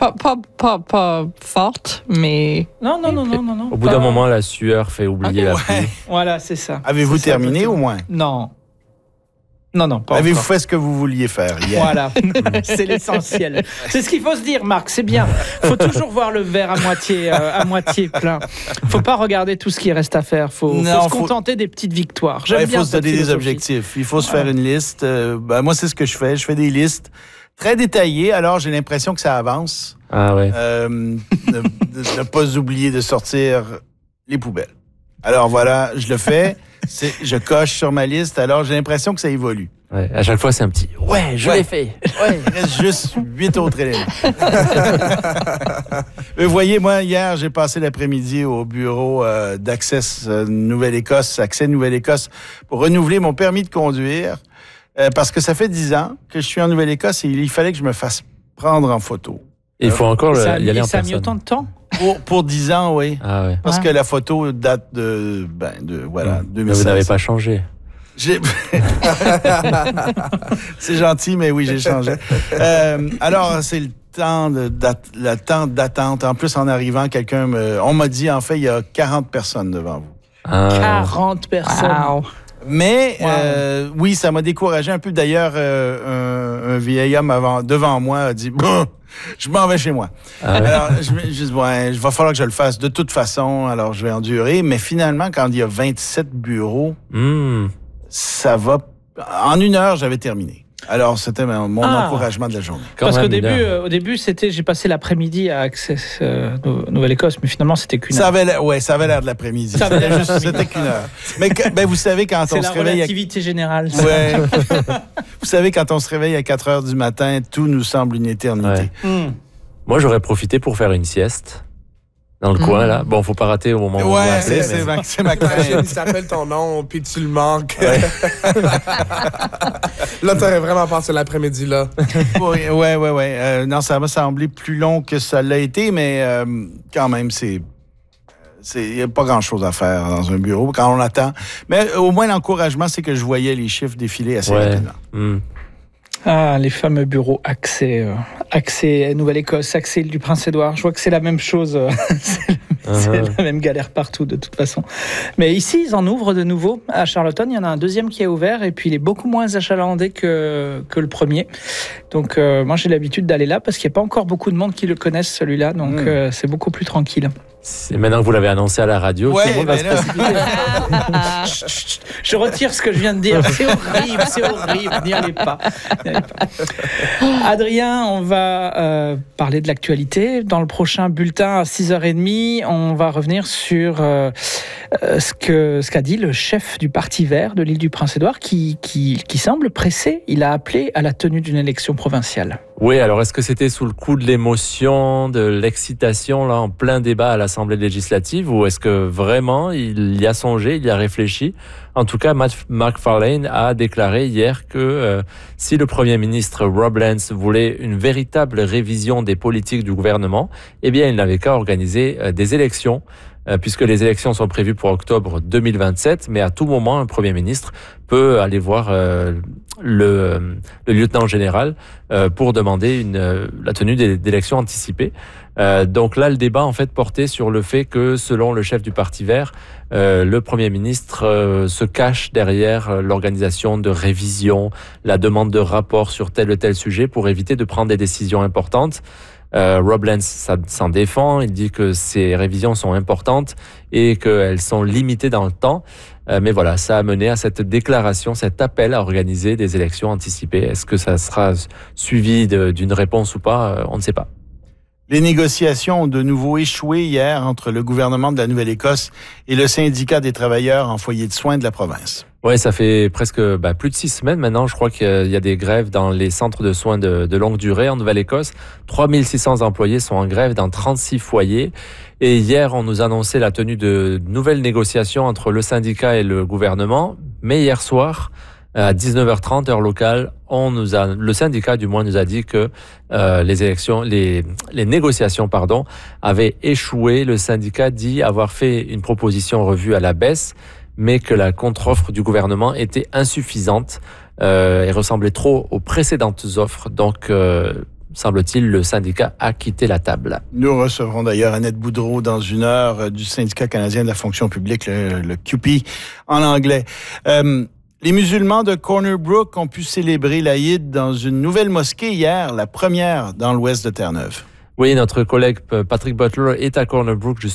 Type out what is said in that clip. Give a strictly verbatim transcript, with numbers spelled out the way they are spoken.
pas, pas, pas, pas forte, mais... Non, non, non, non, non. non Au bout pas... d'un moment, la sueur fait oublier ah, la pluie. ouais. Voilà, c'est ça. Avez-vous c'est terminé ça, au moins? Non. Non, non, pas Avez-vous encore. fait ce que vous vouliez faire hier? Voilà, c'est l'essentiel. C'est ce qu'il faut se dire, Marc, c'est bien. Il faut toujours voir le verre à moitié, euh, à moitié plein. Il ne faut pas regarder tout ce qui reste à faire. Il faut, Non, faut se faut... contenter des petites victoires. J'aime ouais, bien il faut se donner des philosophie. objectifs. Il faut se voilà. faire une liste. Euh, ben, moi, c'est ce que je fais. Je fais des listes très détaillées. Alors, j'ai l'impression que ça avance. Ah ouais. Euh, ne, de ne pas oublier de sortir les poubelles. Alors voilà, je le fais. C'est, je coche sur ma liste. Alors, j'ai l'impression que ça évolue. Ouais, à chaque fois, c'est un petit « Ouais, je Ouais. l'ai fait! » Ouais, il reste juste huit autres éléments. Vous voyez, moi, hier, j'ai passé l'après-midi au bureau euh, d'Access euh, Nouvelle-Écosse, Accès Nouvelle-Écosse, pour renouveler mon permis de conduire, euh, parce que ça fait dix ans que je suis en Nouvelle-Écosse et il fallait que je me fasse prendre en photo. Il faut encore Ça a, y aller en ça a personne. mis autant de temps? Pour, pour dix ans, oui. Ah ouais. Parce Ouais. que la photo date de, ben, de voilà, Mais deux mille seize. vous n'avez pas changé. J'ai... c'est gentil, mais oui, j'ai changé. Euh, alors, c'est le temps, de, le temps d'attente. En plus, en arrivant, quelqu'un me... On m'a dit, en fait, il y a quarante personnes devant vous. Ah. quarante personnes. Wow. Mais, Wow. euh, oui, ça m'a découragé un peu. D'ailleurs, euh, un, un vieil homme avant, devant moi a dit... Je m'en vais chez moi. Ah ouais. Alors, je me dis, ouais, il va falloir que je le fasse de toute façon, alors je vais endurer. Mais finalement, quand il y a vingt-sept bureaux, Mmh. ça va... En une heure, j'avais terminé. Alors, c'était mon, mon Ah. encouragement de la journée. Quand Parce même qu'au début, une heure. euh, au début, c'était, j'ai passé l'après-midi à Access euh, Nou- Nouvelle-Écosse, mais finalement, c'était qu'une Ça heure. avait l'air, ouais, ça avait l'air de l'après-midi. Ça avait C'était l'air juste, c'était qu'une heure. Mais que- ben, vous savez, quand C'est on la se réveille... À... relativité générale. ça. Ouais. Vous savez, quand on se réveille à quatre heures du matin, tout nous semble une éternité. Ouais. Hmm. Moi, j'aurais profité pour faire une sieste dans le coin, là. Bon, faut pas rater au moment où on va Ouais, appeler, c'est, mais- c'est ma, c'est ma Imagine, crainte. il s'appelle ton nom, puis tu le manques. Là, t'aurais vraiment passé l'après-midi, là. Oui, ouais, ouais, ouais. Euh, non, ça m'a semblé plus long que ça l'a été, mais euh, quand même, c'est... Il n'y a pas grand-chose à faire dans un bureau quand on attend. Mais au moins, l'encouragement, c'est que je voyais les chiffres défiler assez Ouais. rapidement. Mmh. Ah, les fameux bureaux Accès, euh, Accès Nouvelle-Écosse, Accès Île du Prince-Édouard. Je vois que c'est la même chose. euh, c'est, c'est Uh-huh. la même galère partout, de toute façon. Mais ici, ils en ouvrent de nouveau. À Charlottetown, il y en a un deuxième qui est ouvert et puis il est beaucoup moins achalandé que, que le premier. Donc, euh, moi, j'ai l'habitude d'aller là parce qu'il n'y a pas encore beaucoup de monde qui le connaissent, celui-là. Donc, Mm. euh, c'est beaucoup plus tranquille. C'est maintenant que vous l'avez annoncé à la radio, Ouais, tout le monde va mais se là- précipiter. Chut, chut, chut. Je retire ce que je viens de dire. C'est horrible, c'est horrible. N'y allez pas. N'y allez pas. Adrien, on va euh, parler de l'actualité. Dans le prochain bulletin à six heures trente, on va revenir sur euh, euh, ce, que, ce qu'a dit le chef du Parti vert de l'île du Prince-Édouard qui, qui, qui semble pressé. Il a appelé à la tenue d'une élection provinciale. Oui, alors est-ce que c'était sous le coup de l'émotion, de l'excitation, là, en plein débat à l'Assemblée législative, ou est-ce que vraiment il y a songé, il y a réfléchi? En tout cas, Matt McFarlane a déclaré hier que euh, si le Premier ministre Rob Lance voulait une véritable révision des politiques du gouvernement, eh bien, il n'avait qu'à organiser euh, des élections, euh, puisque les élections sont prévues pour octobre deux mille vingt-sept, mais à tout moment, un Premier ministre peut aller voir euh, le, le lieutenant général euh, pour demander une, euh, la tenue des- d'élections anticipées. Euh, donc là, le débat en fait portait sur le fait que, selon le chef du Parti vert, euh, le Premier ministre euh, se cache derrière euh, l'organisation de révision, la demande de rapport sur tel ou tel sujet pour éviter de prendre des décisions importantes. Euh, Rob Lance ça- s'en défend, il dit que ces révisions sont importantes et qu'elles sont limitées dans le temps. Euh, mais voilà, ça a mené à cette déclaration, cet appel à organiser des élections anticipées. Est-ce que ça sera suivi de- d'une réponse ou pas? Euh, On ne sait pas. Les négociations ont de nouveau échoué hier entre le gouvernement de la Nouvelle-Écosse et le syndicat des travailleurs en foyer de soins de la province. Oui, ça fait presque bah, plus de six semaines maintenant. Je crois qu'il y a des grèves dans les centres de soins de, de longue durée en Nouvelle-Écosse. trois mille six cents employés sont en grève dans trente-six foyers. Et hier, on nous annonçait la tenue de nouvelles négociations entre le syndicat et le gouvernement. Mais hier soir, à dix-neuf heures trente, heure locale, on nous a, le syndicat du moins nous a dit que euh, les élections, les, les négociations, pardon, avaient échoué. Le syndicat dit avoir fait une proposition revue à la baisse, mais que la contre-offre du gouvernement était insuffisante euh, et ressemblait trop aux précédentes offres. Donc, euh, semble-t-il, le syndicat a quitté la table. Nous recevrons d'ailleurs Annette Boudreau dans une heure euh, du syndicat canadien de la fonction publique, le, le Q P en anglais. Euh, les musulmans de Corner Brook ont pu célébrer l'Aïd dans une nouvelle mosquée hier, la première dans l'ouest de Terre-Neuve. Oui, notre collègue Patrick Butler est à Corner Brook,